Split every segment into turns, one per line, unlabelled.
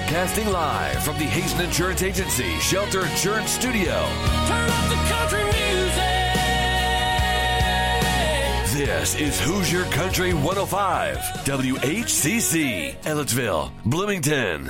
Broadcasting live from the Hazen Insurance Agency Shelter Insurance Studio.
Turn up the country music.
This is Hoosier Country 105, WHCC, Ellettsville, Bloomington.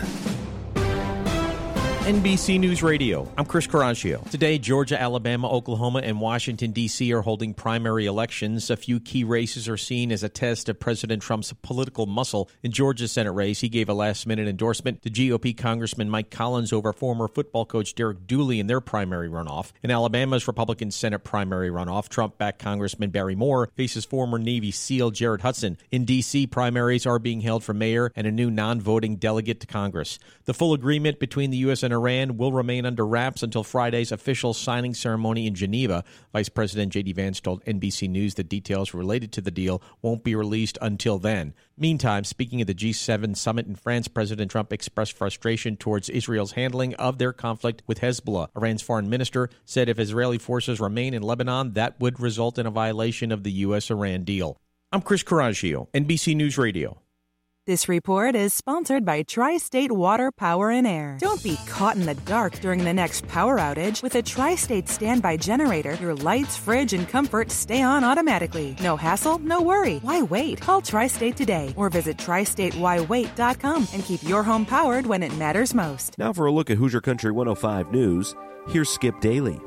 NBC News Radio. I'm Chris Caraccio. Today, Georgia, Alabama, Oklahoma, and Washington, D.C. are holding primary elections. A few key races are seen as a test of President Trump's political muscle. In Georgia's Senate race, he gave a last-minute endorsement to GOP Congressman Mike Collins over former football coach Derek Dooley in their primary runoff. In Alabama's Republican Senate primary runoff, Trump-backed Congressman Barry Moore faces former Navy SEAL Jared Hudson. In D.C., primaries are being held for mayor and a new non-voting delegate to Congress. The full agreement between the U.S. and Iran will remain under wraps until Friday's official signing ceremony in Geneva. Vice President J.D. Vance told NBC News that details related to the deal won't be released until then. Meantime, speaking at the G7 summit in France, President Trump expressed frustration towards Israel's handling of their conflict with Hezbollah. Iran's foreign minister said if Israeli forces remain in Lebanon, that would result in a violation of the U.S.-Iran deal. I'm Chris Caraccio, NBC News Radio.
This report is sponsored by Tri-State Water, Power, and Air. Don't be caught in the dark during the next power outage. With a Tri-State standby generator, your lights, fridge, and comfort stay on automatically. No hassle, no worry. Why wait? Call Tri-State today or visit tristatewhywait.com and keep your home powered when it matters most.
Now for a look at Hoosier Country 105 News, here's Skip Daly.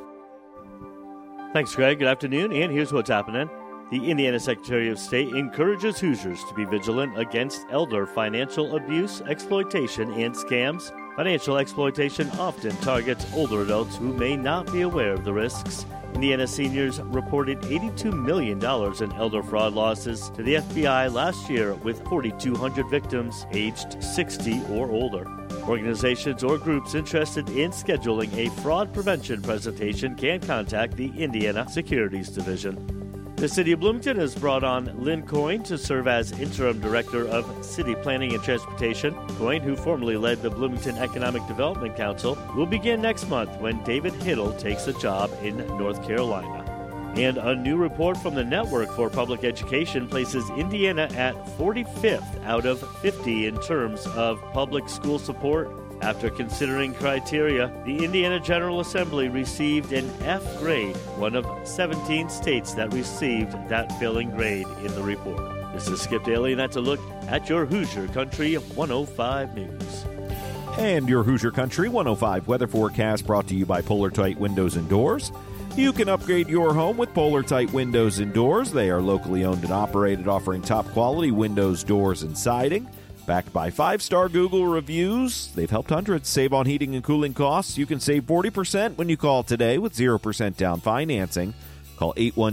Thanks, Greg. Good afternoon, and here's what's happening. The Indiana Secretary of State encourages Hoosiers to be vigilant against elder financial abuse, exploitation, and scams. Financial exploitation often targets older adults who may not be aware of the risks. Indiana seniors reported $82 million in elder fraud losses to the FBI last year, with 4,200 victims aged 60 or older. Organizations or groups interested in scheduling a fraud prevention presentation can contact the Indiana Securities Division. The City of Bloomington has brought on Lynn Coyne to serve as Interim Director of City Planning and Transportation. Coyne, who formerly led the Bloomington Economic Development Council, will begin next month when David Hiddle takes a job in North Carolina. And a new report from the Network for Public Education places Indiana at 45th out of 50 in terms of public school support. After considering criteria, the Indiana General Assembly received an F grade, one of 17 states that received that failing grade in the report. This is Skip Daly, and that's a look at your Hoosier Country 105 News.
And your Hoosier Country 105 weather forecast brought to you by Polar Tite Windows and Doors. You can upgrade your home with Polar Tite Windows and Doors. They are locally owned and operated, offering top quality windows, doors, and siding. Backed by 5-star Google reviews, they've helped hundreds save on heating and cooling costs. You can save 40% when you call today with 0% down financing. Call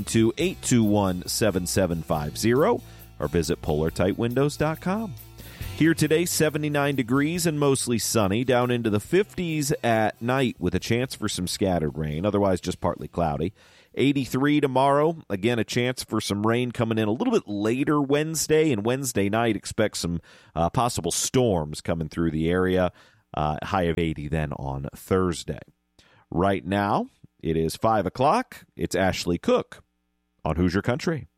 812-821-7750 or visit PolarTightWindows.com. Here today, 79 degrees and mostly sunny, down into the 50s at night with a chance for some scattered rain, otherwise just partly cloudy. 83 tomorrow. Again, a chance for some rain coming in a little bit later Wednesday, and Wednesday night expect some possible storms coming through the area. High of 80 then on Thursday. Right now, it is 5 o'clock. It's Ashley Cook on Hoosier Country.